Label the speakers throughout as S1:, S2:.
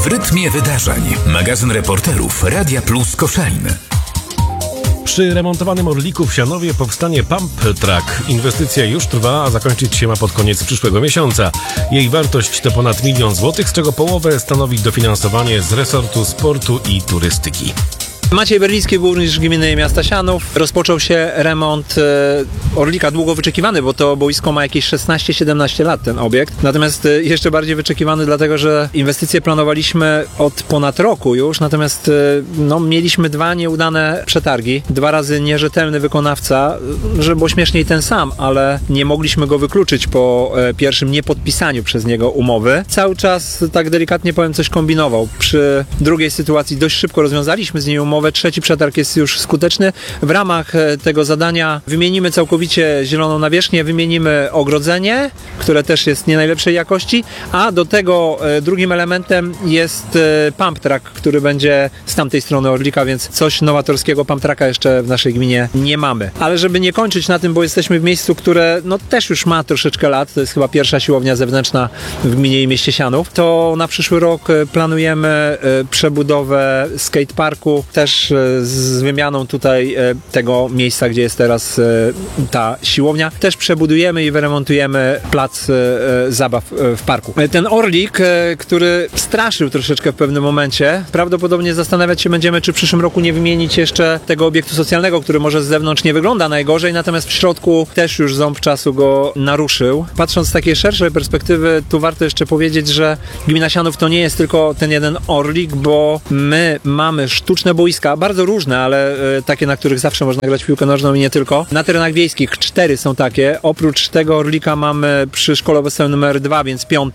S1: W rytmie wydarzeń. Magazyn reporterów Radia Plus Koszalin.
S2: Przy remontowanym Orliku w Sianowie powstanie Pump Track. Inwestycja już trwa, a zakończyć się ma pod koniec przyszłego miesiąca. Jej wartość to ponad 1 000 000 złotych, z czego połowę stanowi dofinansowanie z resortu sportu i turystyki.
S3: Maciej Berlicki, burmistrz gminy miasta Sianów. Rozpoczął się remont Orlika, długo wyczekiwany, bo to boisko ma jakieś 16-17 lat, ten obiekt. Natomiast jeszcze bardziej wyczekiwany, dlatego że inwestycje planowaliśmy od ponad roku już, natomiast mieliśmy 2 nieudane przetargi, 2 razy nierzetelny wykonawca, żeby było śmieszniej ten sam, ale nie mogliśmy go wykluczyć po pierwszym niepodpisaniu przez niego umowy. Cały czas, tak delikatnie powiem, coś kombinował. Przy drugiej sytuacji dość szybko rozwiązaliśmy z niej umowę. Trzeci przetarg jest już skuteczny. W ramach tego zadania wymienimy całkowicie zieloną nawierzchnię, wymienimy ogrodzenie, które też jest nie najlepszej jakości, a do tego drugim elementem jest pump track, który będzie z tamtej strony Orlika, więc coś nowatorskiego pump tracka jeszcze w naszej gminie nie mamy. Ale żeby nie kończyć na tym, bo jesteśmy w miejscu, które też już ma troszeczkę lat, to jest chyba pierwsza siłownia zewnętrzna w gminie i mieście Sianów, to na przyszły rok planujemy przebudowę skateparku, też z wymianą tutaj tego miejsca, gdzie jest teraz ta siłownia. Też przebudujemy i wyremontujemy plac zabaw w parku. Ten Orlik, który straszył troszeczkę w pewnym momencie, prawdopodobnie zastanawiać się będziemy, czy w przyszłym roku nie wymienić jeszcze tego obiektu socjalnego, który może z zewnątrz nie wygląda najgorzej, natomiast w środku też już ząb czasu go naruszył. Patrząc z takiej szerszej perspektywy, tu warto jeszcze powiedzieć, że gmina Sianów to nie jest tylko ten jeden Orlik, bo my mamy sztuczne boiska, bardzo różne, ale takie, na których zawsze można grać w piłkę nożną i nie tylko. Na terenach wiejskich 4 są takie. Oprócz tego Orlika mamy przy szkole podstawowej numer 2, więc 5,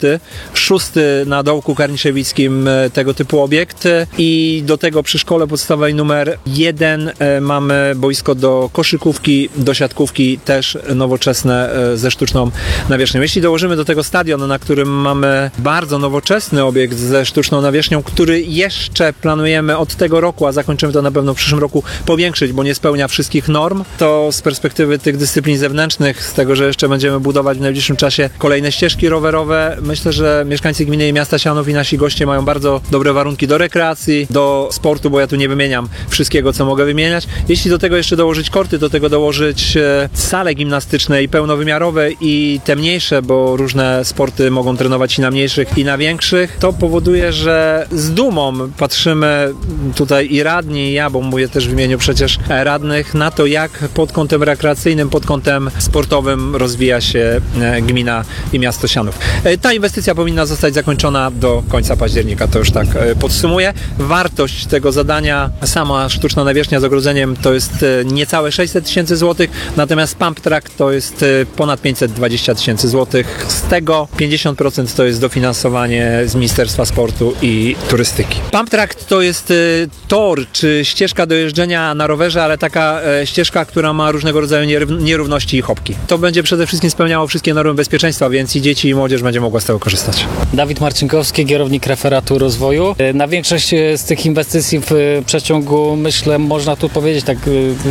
S3: 6 na dołku karniszewickim tego typu obiekt i do tego przy szkole podstawowej numer 1 mamy boisko do koszykówki, do siatkówki, też nowoczesne ze sztuczną nawierzchnią. Jeśli dołożymy do tego stadion, na którym mamy bardzo nowoczesny obiekt ze sztuczną nawierzchnią, który jeszcze planujemy od tego roku, a zakończymy to na pewno w przyszłym roku, powiększyć, bo nie spełnia wszystkich norm, to z perspektywy tych dyscyplin zewnętrznych, z tego, że jeszcze będziemy budować w najbliższym czasie kolejne ścieżki rowerowe, myślę, że mieszkańcy gminy i miasta Sianów i nasi goście mają bardzo dobre warunki do rekreacji, do sportu, bo ja tu nie wymieniam wszystkiego, co mogę wymieniać. Jeśli do tego jeszcze dołożyć korty, do tego dołożyć sale gimnastyczne i pełnowymiarowe i te mniejsze, bo różne sporty mogą trenować i na mniejszych, i na większych, to powoduje, że z dumą patrzymy tutaj i radni, i ja, bo mówię też w imieniu przecież radnych, na to, jak pod kątem rekreacyjnym, pod kątem sportowym rozwija się gmina i miasto Sianów. Ta inwestycja powinna zostać zakończona do końca października, to już tak podsumuję. Wartość tego zadania, sama sztuczna nawierzchnia z ogrodzeniem, to jest niecałe 600 000 złotych, natomiast pump track to jest ponad 520 000 złotych. Z tego 50% to jest dofinansowanie z Ministerstwa Sportu i Turystyki. Pump track to jest tor czy ścieżka do jeżdżenia na rowerze, ale taka ścieżka, która ma różnego rodzaju nierówności i chopki. To będzie przede wszystkim spełniało wszystkie normy bezpieczeństwa, więc i dzieci, i młodzież będzie mogła z tego korzystać.
S4: Dawid Marcinkowski, kierownik referatu rozwoju. Na większość z tych inwestycji w przeciągu, myślę, można tu powiedzieć tak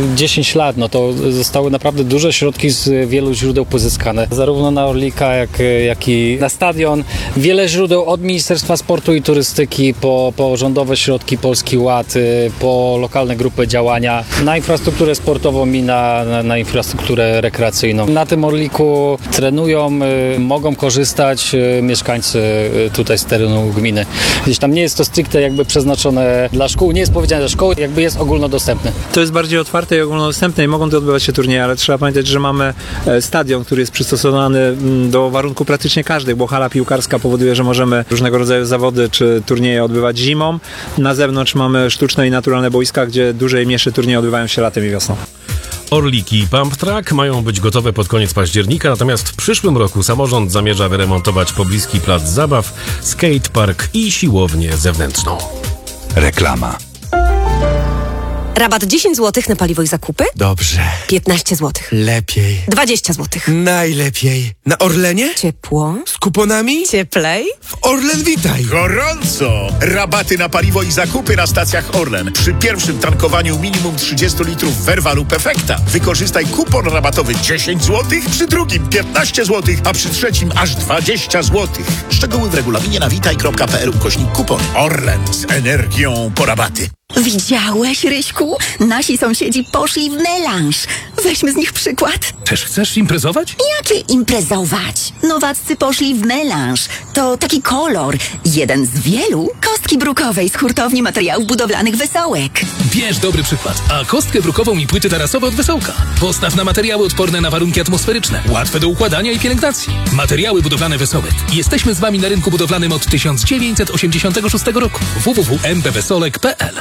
S4: 10 lat, to zostały naprawdę duże środki z wielu źródeł pozyskane. Zarówno na Orlika, jak i na stadion. Wiele źródeł od Ministerstwa Sportu i Turystyki, po rządowe środki, Polski Ład, po lokalne grupy działania, na infrastrukturę sportową i na infrastrukturę rekreacyjną. Na tym Orliku trenują, mogą korzystać mieszkańcy tutaj z terenu gminy. Gdzieś tam nie jest to stricte jakby przeznaczone dla szkół, nie jest powiedziane, że szkoły jakby jest ogólnodostępne.
S3: To jest bardziej otwarte i ogólnodostępne i mogą tu odbywać się turnieje, ale trzeba pamiętać, że mamy stadion, który jest przystosowany do warunków praktycznie każdych, bo hala piłkarska powoduje, że możemy różnego rodzaju zawody czy turnieje odbywać zimą. Na zewnątrz mamy sztuczne i naturalne boiska, gdzie duże i mniejsze turnieje odbywają się latem i wiosną.
S2: Orlik i Pump Track mają być gotowe pod koniec października, natomiast w przyszłym roku samorząd zamierza wyremontować pobliski plac zabaw, skatepark i siłownię zewnętrzną.
S1: Reklama.
S5: Rabat 10 zł na paliwo i zakupy?
S6: Dobrze.
S5: 15 zł.
S6: Lepiej.
S5: 20 zł.
S6: Najlepiej. Na Orlenie?
S5: Ciepło.
S6: Z kuponami?
S5: Cieplej.
S6: W Orlen Witaj.
S7: Gorąco! Rabaty na paliwo i zakupy na stacjach Orlen. Przy pierwszym tankowaniu minimum 30 litrów Verva lub Efekta wykorzystaj kupon rabatowy 10 zł, przy drugim 15 zł, a przy trzecim aż 20 zł. Szczegóły w regulaminie na witaj.pl/kupon. Orlen z energią po rabaty.
S8: Widziałeś, Ryśku? Nasi sąsiedzi poszli w melanż. Weźmy z nich przykład.
S1: Też chcesz imprezować?
S8: Jakie imprezować? Nowaccy poszli w melanż. To taki kolor. Jeden z wielu. Kostki brukowej z hurtowni materiałów budowlanych Wesołek.
S1: Bierz dobry przykład. A kostkę brukową i płyty tarasowe od Wesołka. Postaw na materiały odporne na warunki atmosferyczne. Łatwe do układania i pielęgnacji. Materiały budowlane Wesołek. Jesteśmy z Wami na rynku budowlanym od 1986 roku. www.mbwesolek.pl.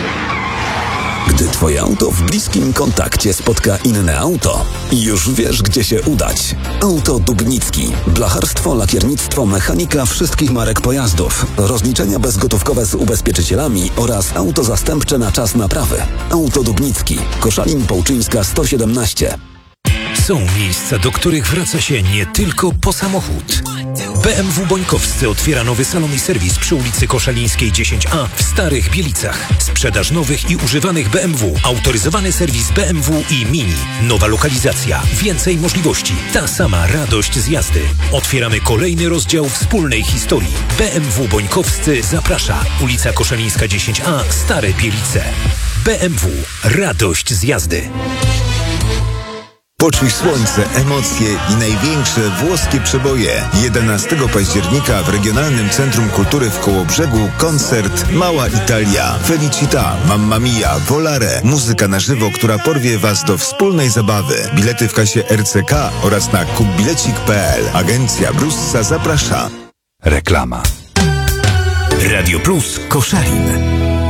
S9: Gdy Twoje auto w bliskim kontakcie spotka inne auto, już wiesz, gdzie się udać. Auto Dubnicki. Blacharstwo, lakiernictwo, mechanika wszystkich marek pojazdów. Rozliczenia bezgotówkowe z ubezpieczycielami oraz auto zastępcze na czas naprawy. Auto Dubnicki. Koszalin Połczyńska 117.
S1: Są miejsca, do których wraca się nie tylko po samochód. BMW Bońkowscy otwiera nowy salon i serwis przy ulicy Koszalińskiej 10A w Starych Bielicach. Sprzedaż nowych i używanych BMW, autoryzowany serwis BMW i Mini. Nowa lokalizacja, więcej możliwości, ta sama radość z jazdy. Otwieramy kolejny rozdział wspólnej historii. BMW Bońkowscy zaprasza. Ulica Koszalińska 10A, Stare Bielice. BMW. Radość z jazdy.
S10: Poczuj słońce, emocje i największe włoskie przeboje. 11 października w Regionalnym Centrum Kultury w Kołobrzegu koncert Mała Italia, Felicita, Mamma Mia, Volare. Muzyka na żywo, która porwie Was do wspólnej zabawy. Bilety w kasie RCK oraz na kupbilecik.pl. Agencja Brussa zaprasza.
S1: Reklama. Radio Plus Koszalin.